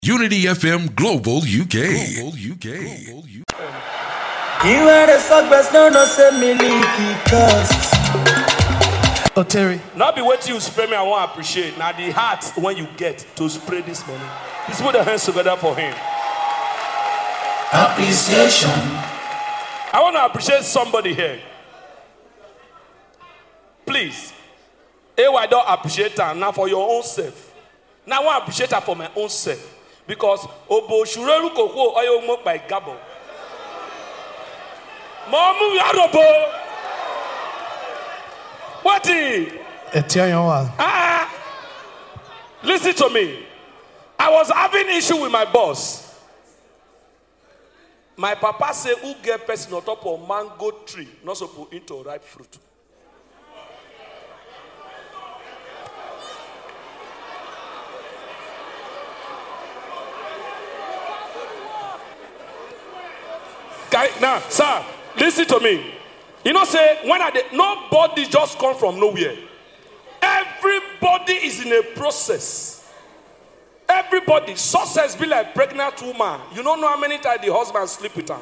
Unity FM Global UK. You are the suck best, no say me leaky cast. Oh, Terry. Not be what you spray me, I want to appreciate. Now the heart when you get to spray this money. Please put the hands together for him. Appreciation. I want to appreciate somebody here. Please. I don't appreciate her now for your own self. Now I want to appreciate her for my own self. Because Obo Shureru Koko Oyo Mok by Gabo. Momu Yarobo. What is? Listen to me. I was having issue with my boss. My papa said, who get person on top of mango tree, not supposed into ripe fruit. Now, sir, listen to me. You know, say, nobody just come from nowhere. Everybody is in a process. Everybody. Success be like pregnant woman. You don't know how many times the husband sleep with her.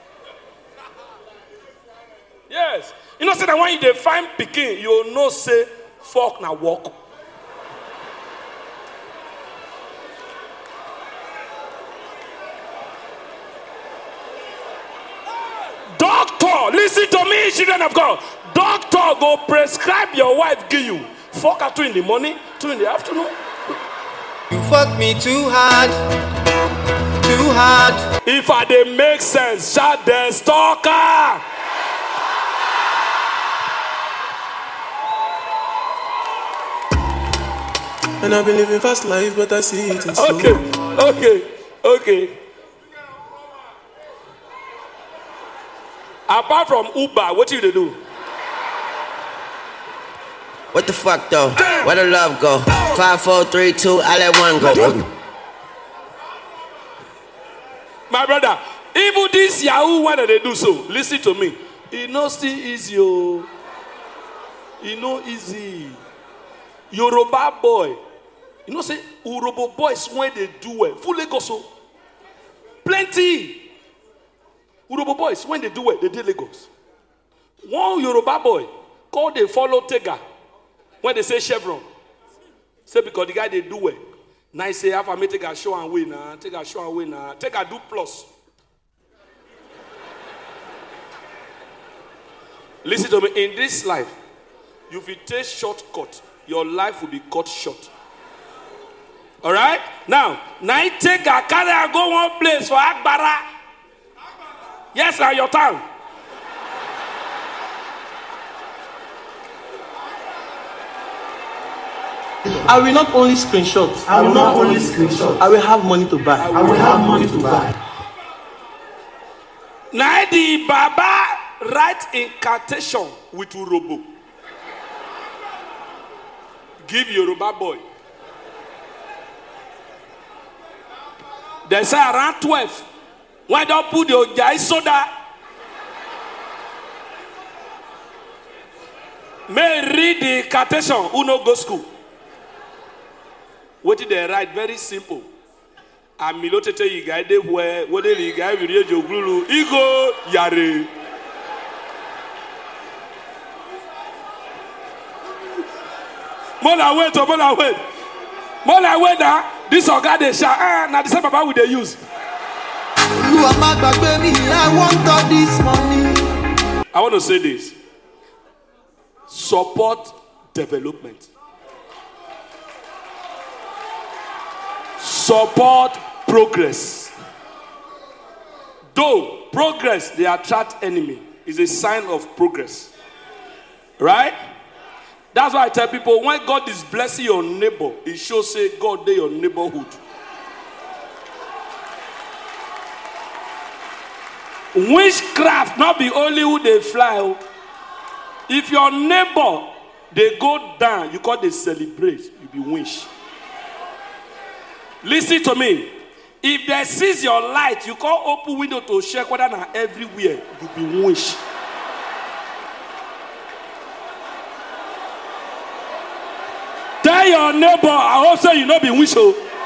Yes. You know, say that when you find pikin, you know, say, fuck na walk. Doctor, listen to me, children of God. Doctor go prescribe your wife, give you. Fuck her 2 in the morning, 2 in the afternoon. You fuck me too hard. Too hard. If I dey make sense, shout the stalker. And I've been living fast life, but I see it in slow. Okay. Apart from Uber, what do they do? What the fuck though? Where the love go? 5, 4, 3, 2, I let one go. My brother, even this Yahoo, why do they do so? Listen to me. It no still easy, oh. It no easy. Yoruba boy. You know say Urobo boys when they do well. Full Lagos, oh. Plenty. Urobo boys, when they do it, they did Lagos. One Yoruba boy called they follow Tega. When they say Chevron. Say because the guy they do it. Now he say, have I take a show and win. Take a show and win. Take a do plus. Listen to me. In this life, if you take shortcut, your life will be cut short. Alright? Now I take a carry and go one place for Akbara. Yes, sir, your turn. I will not only screenshot. I will have money to buy. Now the Baba write incantation with Urobo. Give Yoruba boy. They say around 12. Why don't put your guy soda? May read the incantation. Who no go school? What did they write? Very simple. And Milote tell you guy they were what did the guy with your glue? Ego yare. Mola wait now. This organ they shout. Now the same Baba will they use. I want all this money. I want to say this. Support development. Support progress. Though progress, they attract enemy, is a sign of progress. Right? That's why I tell people, when God is blessing your neighbor, it shows say God they your neighborhood. Witchcraft not be only who they fly. If your neighbor they go down, you call they celebrate, you be wish. Listen to me. If they seize your light, you call open window to check whether not everywhere, you be wish. Tell your neighbor, I hope so you not be wish.